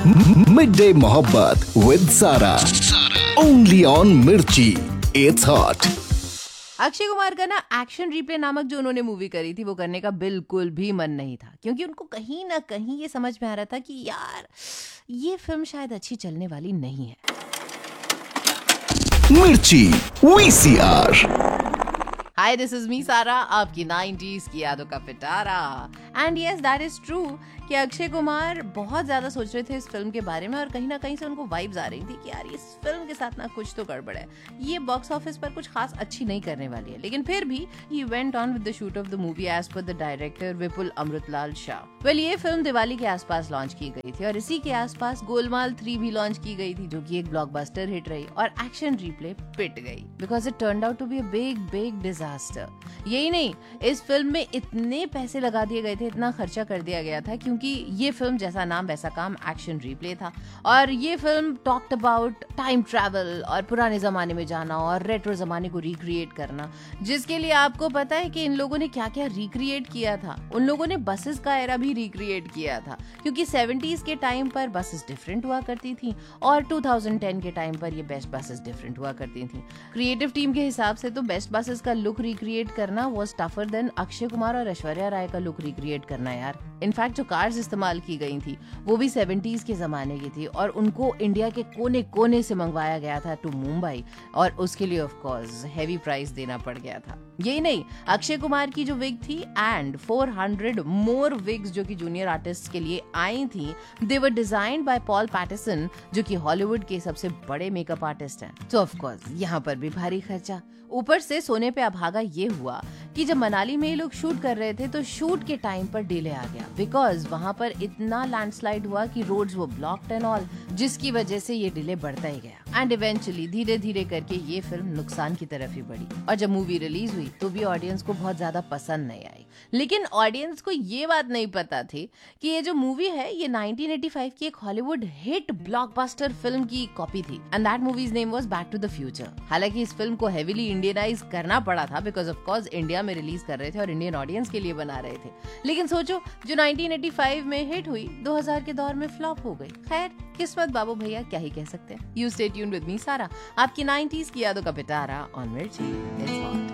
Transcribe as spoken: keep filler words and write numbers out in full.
Mid day मोहब्बत with सारा, only on मिर्ची, इट्स हॉट। अक्षय कुमार का ना एक्शन रिप्ले नामक जो उन्होंने मूवी करी थी वो करने का बिल्कुल भी मन नहीं था, क्योंकि उनको कहीं ना कहीं ये समझ में आ रहा था कि यार ये फिल्म शायद अच्छी चलने वाली नहीं है। मिर्ची VCR. Hi, this is me सारा, आपकी नाइंटीज़ की यादों का पिटारा। And yes, that is true कि अक्षय कुमार बहुत ज्यादा सोच रहे थे इस फिल्म के बारे में, और कहीं ना कहीं से उनको वाइब्स आ रही थी कि यार इस फिल्म के साथ ना कुछ तो गड़बड़ है, ये बॉक्स ऑफिस पर कुछ खास अच्छी नहीं करने वाली है। लेकिन फिर भी he went on with the shoot of the movie as per the director Vipul Amritlal Shah. Well, ये फिल्म दिवाली के आसपास लॉन्च की गई थी और इसी के आसपास गोलमाल थ्री भी लॉन्च की गई थी, जो कि एक ब्लॉकबस्टर हिट रही और एक्शन रिप्ले पिट गई because it turned out to be a big big disaster. यही नहीं, इस फिल्म में इतने पैसे लगा दिए गए थे, इतना खर्चा कर दिया गया था, क्योंकि ये फिल्म जैसा नाम वैसा काम एक्शन रिप्ले था। और ये film talked about time travel और पुराने जमाने में जाना और रेट्रो जमाने को रिक्रिएट करना, जिसके लिए आपको पता है कि इन लोगों ने क्या क्या रिक्रिएट किया था। उन लोगों ने बसेस का एरा भी रिक्रिएट किया था, क्योंकि सेवेंटीज के टाइम पर बसेस डिफरेंट हुआ करती थी और टू थाउजेंड टेन के टाइम पर ये बेस्ट बसेस डिफरेंट हुआ करती थी। क्रिएटिव टीम के हिसाब से तो बेस्ट बसेस का लुक रिक्रिएट करना was tougher than Akshay Kumar और ऐश्वर्या राय का लुक रिक्रिएट करना यार। इनफैक्ट जो कार्स इस्तेमाल की गई थी वो भी सेवेंटीज के जमाने की थी और उनको इंडिया के कोने कोने से मंगवाया गया था टू मुंबई, और उसके लिए ऑफ कोर्स हेवी प्राइस देना पड़ गया था। यही नहीं, अक्षय कुमार की जो विग थी and four hundred more wigs जो कि जूनियर आर्टिस्ट के लिए आई थी, दे वर डिजाइन्ड बाय पॉल पैटिसन, जो कि हॉलीवुड के सबसे बड़े मेकअप आर्टिस्ट हैं। तो ऑफ कोर्स यहाँ पर भी भारी खर्चा। ऊपर से सोने पे अभागा ये हुआ कि जब मनाली में ये लोग शूट कर रहे थे तो शूट के टाइम पर डिले आ गया, बिकॉज वहां पर इतना लैंडस्लाइड हुआ कि रोड्स वो ब्लॉक्ड एंड ऑल, जिसकी वजह से ये डिले बढ़ता ही गया। एंड इवेंचुअली धीरे धीरे करके ये फिल्म नुकसान की तरफ ही बढ़ी, और जब मूवी रिलीज हुई तो भी ऑडियंस को बहुत ज्यादा पसंद नहीं आई। लेकिन ऑडियंस को ये बात नहीं पता थी कि ये जो मूवी है ये नाइनटीन एटी फाइव की एक हॉलीवुड हिट ब्लॉकबस्टर फिल्म की कॉपी थी, and that movies name was back to the future. हालांकि इस फिल्म को हेवीली इंडियनाइज करना पड़ा था, बिकॉज ऑफ कोर्स इंडिया में रिलीज कर रहे थे और इंडियन ऑडियंस के लिए बना रहे थे। लेकिन सोचो, जो नाइनटीन एटी फाइव में हिट हुई दो हज़ार के दौर में फ्लॉप हो गई। खैर, किस्मत बाबू भैया, क्या ही कह सकते हैं। You stay tuned with me सारा, आपकी नाइंटीज़ की यादों का पिटारा ऑन मिर्ची।